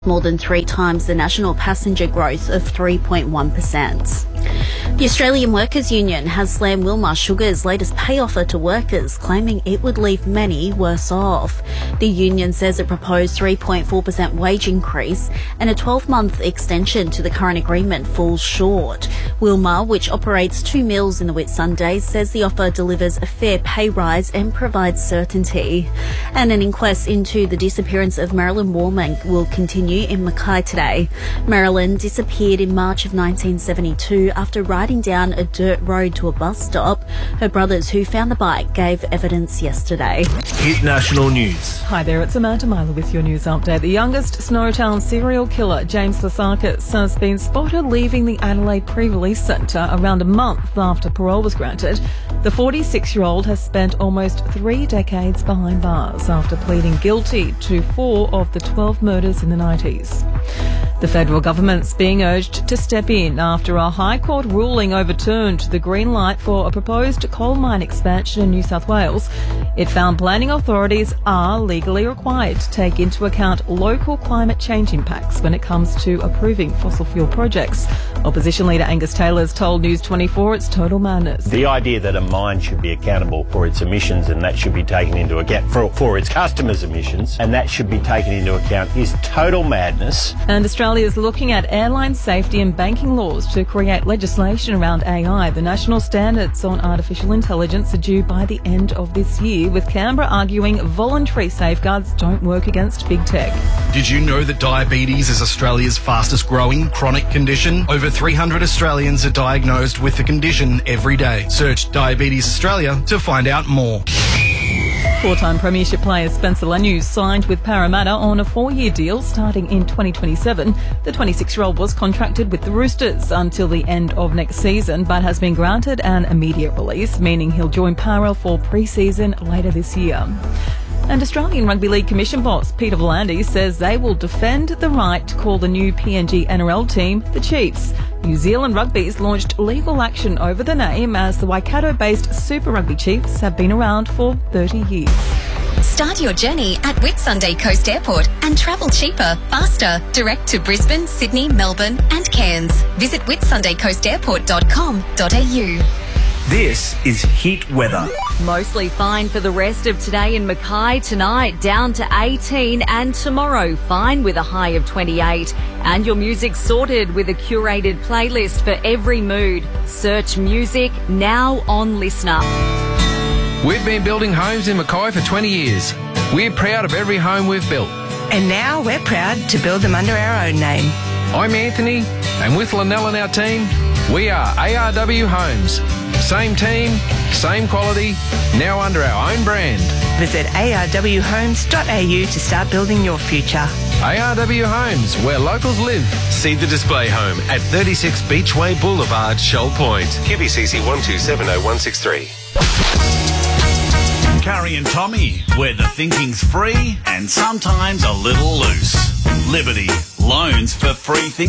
more than 3 times the national passenger growth of 3.1%. The Australian Workers' Union has slammed Wilmar Sugar's latest pay offer to workers, claiming it would leave many worse off. The union says a proposed 3.4% wage increase and a 12-month extension to the current agreement falls short. Wilmar, which operates 2 mills in the Whitsundays, says the offer delivers a fair pay rise and provides certainty. And an inquest into the disappearance of Marilyn Warmank will continue in Mackay today. Marilyn disappeared in March of 1972 after riding down a dirt road to a bus stop. Her brothers, who found the bike, gave evidence yesterday. Hit National News. Hi there, it's Amanda Myler with your news update. The youngest Snowtown serial killer, James Lasakis, has been spotted leaving the Adelaide Pre-Release Centre around a month after parole was granted. The 46-year-old has spent almost 3 decades behind bars after pleading guilty to 4 of the 12 murders in the 90s. The federal government's being urged to step in after a High Court ruling overturned the green light for a proposed coal mine expansion in New South Wales. It found planning authorities are legally required to take into account local climate change impacts when it comes to approving fossil fuel projects. Opposition leader Angus Taylor has told News 24 it's total madness. The idea that a mine should be accountable for its emissions and that should be taken into account for its customers' emissions and that should be taken into account is total madness. And Australia is looking at airline safety and banking laws to create legislation around AI. The national standards on artificial intelligence are due by the end of this year, with Canberra arguing voluntary safeguards don't work against big tech. Did you know that diabetes is Australia's fastest growing chronic condition? Over 300 Australians are diagnosed with the condition every day. Search Diabetes Australia to find out more. 4-time premiership player Spencer Lanu signed with Parramatta on a 4-year deal starting in 2027. The 26-year-old was contracted with the Roosters until the end of next season, but has been granted an immediate release, meaning he'll join Parra for pre-season later this year. And Australian Rugby League Commission boss Peter V'landys says they will defend the right to call the new PNG NRL team the Chiefs. New Zealand Rugby's launched legal action over the name as the Waikato-based Super Rugby Chiefs have been around for 30 years. Start your journey at Whitsunday Coast Airport and travel cheaper, faster, direct to Brisbane, Sydney, Melbourne and Cairns. Visit whitsundaycoastairport.com.au. This is Hit Weather. Mostly fine for the rest of today in Mackay. Tonight down to 18 and tomorrow fine with a high of 28. And your music sorted with a curated playlist for every mood. Search music now on Listener. We've been building homes in Mackay for 20 years. We're proud of every home we've built. And now we're proud to build them under our own name. I'm Anthony, and with Lynelle and our team, we are ARW Homes. Same team, same quality, now under our own brand. Visit arwhomes.au to start building your future. ARW Homes, where locals live. See the display home at 36 Beachway Boulevard, Shoal Point. QBCC 1270163. Curry and Tommy, where the thinking's free and sometimes a little loose. Liberty, loans for free thinking.